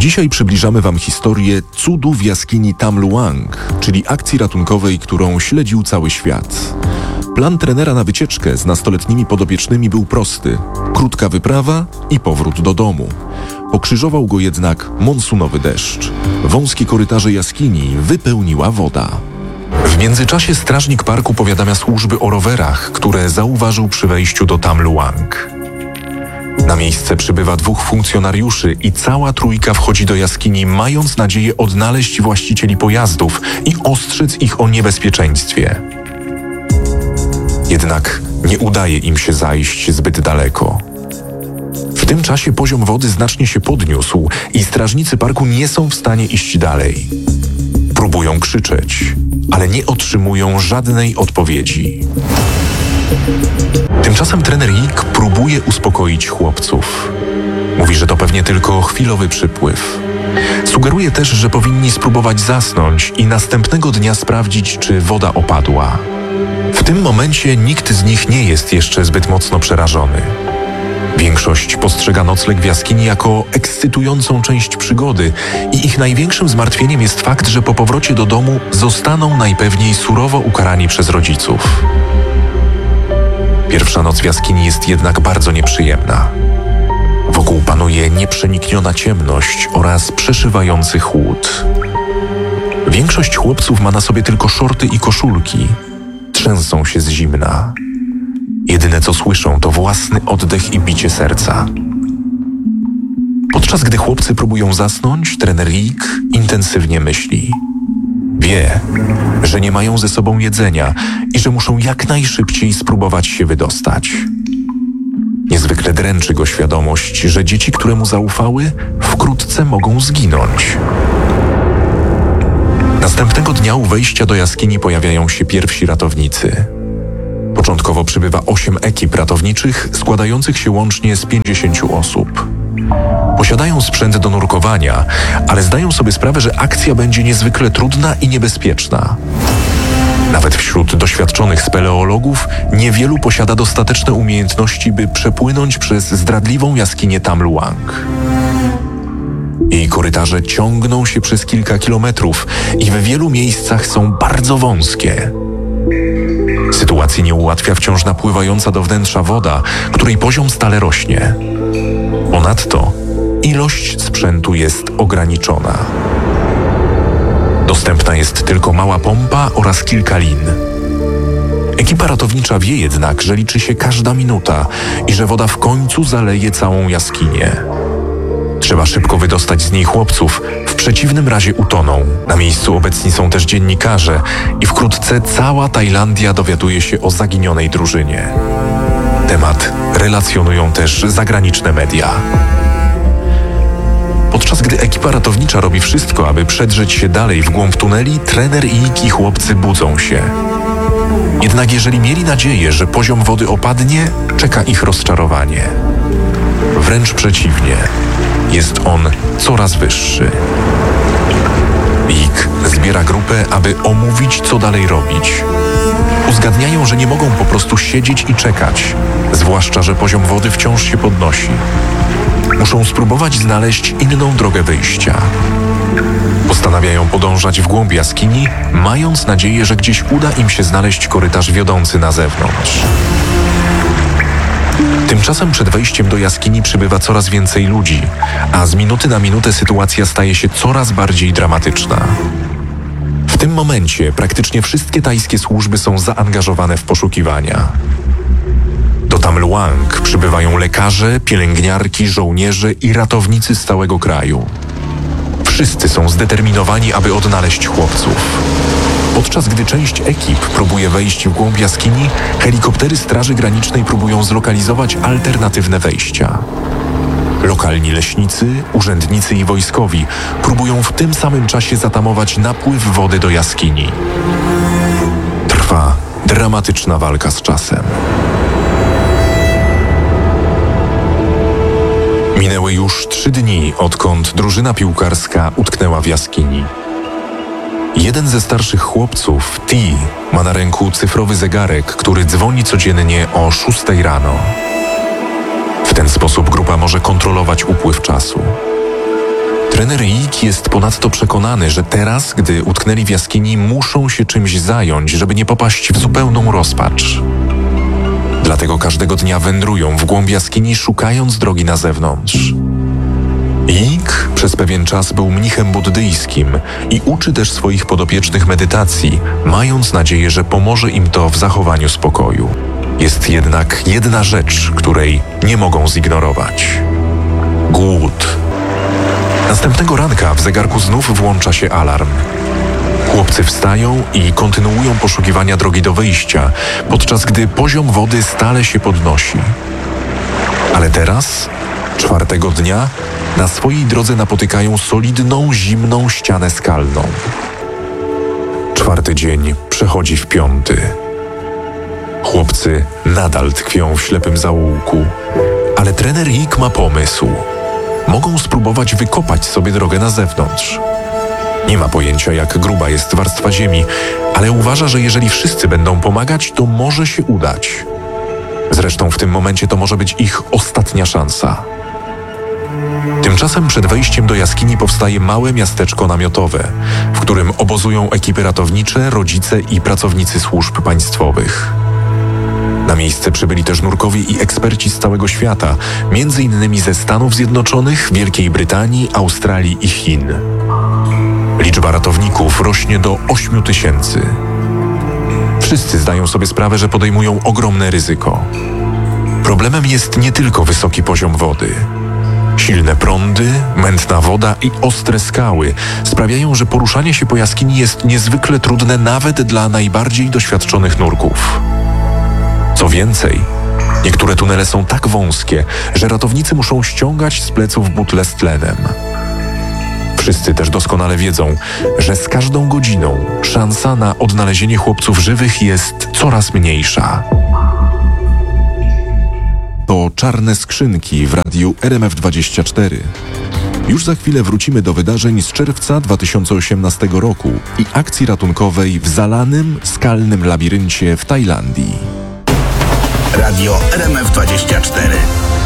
Dzisiaj przybliżamy Wam historię cudu w jaskini Tam Luang, czyli akcji ratunkowej, którą śledził cały świat. Plan trenera na wycieczkę z nastoletnimi podopiecznymi był prosty. Krótka wyprawa i powrót do domu. Pokrzyżował go jednak monsunowy deszcz. Wąskie korytarze jaskini wypełniła woda. W międzyczasie strażnik parku powiadamia służby o rowerach, które zauważył przy wejściu do Tam Luang. Na miejsce przybywa 2 funkcjonariuszy i cała trójka wchodzi do jaskini, mając nadzieję odnaleźć właścicieli pojazdów i ostrzec ich o niebezpieczeństwie. Jednak nie udaje im się zajść zbyt daleko. W tym czasie poziom wody znacznie się podniósł i strażnicy parku nie są w stanie iść dalej. Próbują krzyczeć, ale nie otrzymują żadnej odpowiedzi. Tymczasem trener Yik próbuje uspokoić chłopców. Mówi, że to pewnie tylko chwilowy przypływ. Sugeruje też, że powinni spróbować zasnąć i następnego dnia sprawdzić, czy woda opadła. W tym momencie nikt z nich nie jest jeszcze zbyt mocno przerażony. Większość postrzega nocleg w jaskini jako ekscytującą część przygody i ich największym zmartwieniem jest fakt, że po powrocie do domu zostaną najpewniej surowo ukarani przez rodziców. Pierwsza noc w jaskini jest jednak bardzo nieprzyjemna. Wokół panuje nieprzenikniona ciemność oraz przeszywający chłód. Większość chłopców ma na sobie tylko szorty i koszulki. Trzęsą się z zimna. Jedyne co słyszą to własny oddech i bicie serca. Podczas gdy chłopcy próbują zasnąć, trener Yik intensywnie myśli. Wie, że nie mają ze sobą jedzenia i że muszą jak najszybciej spróbować się wydostać. Niezwykle dręczy go świadomość, że dzieci, które mu zaufały, wkrótce mogą zginąć. Następnego dnia u wejścia do jaskini pojawiają się pierwsi ratownicy. Początkowo przybywa 8 ekip ratowniczych składających się łącznie z 50 osób. Posiadają sprzęt do nurkowania, ale zdają sobie sprawę, że akcja będzie niezwykle trudna i niebezpieczna. Nawet wśród doświadczonych speleologów niewielu posiada dostateczne umiejętności, by przepłynąć przez zdradliwą jaskinię Tam Luang. Jej korytarze ciągną się przez kilka kilometrów i w wielu miejscach są bardzo wąskie. Sytuacji nie ułatwia wciąż napływająca do wnętrza woda, której poziom stale rośnie. Ponadto ilość sprzętu jest ograniczona. Dostępna jest tylko mała pompa oraz kilka lin. Ekipa ratownicza wie jednak, że liczy się każda minuta i że woda w końcu zaleje całą jaskinię. Trzeba szybko wydostać z niej chłopców, w przeciwnym razie utoną. Na miejscu obecni są też dziennikarze i wkrótce cała Tajlandia dowiaduje się o zaginionej drużynie. Temat relacjonują też zagraniczne media. Podczas gdy ekipa ratownicza robi wszystko, aby przedrzeć się dalej w głąb tuneli, trener Yik i chłopcy budzą się. Jednak jeżeli mieli nadzieję, że poziom wody opadnie, czeka ich rozczarowanie. Wręcz przeciwnie, jest on coraz wyższy. Yik zbiera grupę, aby omówić, co dalej robić. Uzgadniają, że nie mogą po prostu siedzieć i czekać, zwłaszcza że poziom wody wciąż się podnosi. Muszą spróbować znaleźć inną drogę wyjścia. Postanawiają podążać w głąb jaskini, mając nadzieję, że gdzieś uda im się znaleźć korytarz wiodący na zewnątrz. Tymczasem przed wejściem do jaskini przybywa coraz więcej ludzi, a z minuty na minutę sytuacja staje się coraz bardziej dramatyczna. W tym momencie praktycznie wszystkie tajskie służby są zaangażowane w poszukiwania. Do Tam Luang przybywają lekarze, pielęgniarki, żołnierze i ratownicy z całego kraju. Wszyscy są zdeterminowani, aby odnaleźć chłopców. Podczas gdy część ekip próbuje wejść w głąb jaskini, helikoptery Straży Granicznej próbują zlokalizować alternatywne wejścia. Lokalni leśnicy, urzędnicy i wojskowi próbują w tym samym czasie zatamować napływ wody do jaskini. Trwa dramatyczna walka z czasem. Minęły już 3 dni, odkąd drużyna piłkarska utknęła w jaskini. Jeden ze starszych chłopców, T, ma na ręku cyfrowy zegarek, który dzwoni codziennie o 6 rano. W ten sposób grupa może kontrolować upływ czasu. Trener Rick jest ponadto przekonany, że teraz, gdy utknęli w jaskini, muszą się czymś zająć, żeby nie popaść w zupełną rozpacz. Dlatego każdego dnia wędrują w głąb jaskini, szukając drogi na zewnątrz. Rick przez pewien czas był mnichem buddyjskim i uczy też swoich podopiecznych medytacji, mając nadzieję, że pomoże im to w zachowaniu spokoju. Jest jednak jedna rzecz, której nie mogą zignorować. Głód. Następnego ranka w zegarku znów włącza się alarm. Chłopcy wstają i kontynuują poszukiwania drogi do wyjścia, podczas gdy poziom wody stale się podnosi. Ale teraz, czwartego dnia, na swojej drodze napotykają solidną, zimną ścianę skalną. Czwarty dzień przechodzi w piąty. Chłopcy nadal tkwią w ślepym zaułku, ale trener Rick ma pomysł. Mogą spróbować wykopać sobie drogę na zewnątrz. Nie ma pojęcia, jak gruba jest warstwa ziemi, ale uważa, że jeżeli wszyscy będą pomagać, to może się udać. Zresztą w tym momencie to może być ich ostatnia szansa. Tymczasem przed wejściem do jaskini powstaje małe miasteczko namiotowe, w którym obozują ekipy ratownicze, rodzice i pracownicy służb państwowych. Na miejsce przybyli też nurkowie i eksperci z całego świata, między innymi ze Stanów Zjednoczonych, Wielkiej Brytanii, Australii i Chin. Liczba ratowników rośnie do 8000. Wszyscy zdają sobie sprawę, że podejmują ogromne ryzyko. Problemem jest nie tylko wysoki poziom wody. Silne prądy, mętna woda i ostre skały sprawiają, że poruszanie się po jaskini jest niezwykle trudne nawet dla najbardziej doświadczonych nurków. Co więcej, niektóre tunele są tak wąskie, że ratownicy muszą ściągać z pleców butle z tlenem. Wszyscy też doskonale wiedzą, że z każdą godziną szansa na odnalezienie chłopców żywych jest coraz mniejsza. To Czarne Skrzynki w radiu RMF24. Już za chwilę wrócimy do wydarzeń z czerwca 2018 roku i akcji ratunkowej w zalanym, skalnym labiryncie w Tajlandii. Radio RMF24.